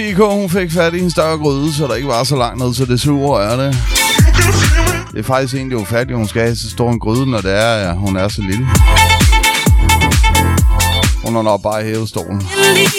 Hun fik fat i en større gryde, så der ikke var så langt ned, så det suger er det. Det er faktisk egentlig ufatteligt, hun skal have så stor en gryde, når det er, at hun er så lille. Hun har nok bare hævet stolen.